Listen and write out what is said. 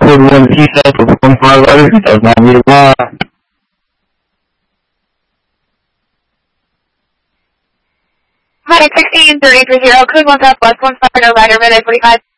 code 1 PSAP of 15 does not need a bar. Hi, 16-330, code 1 Southwest, 1 Star, no rider, minute 45.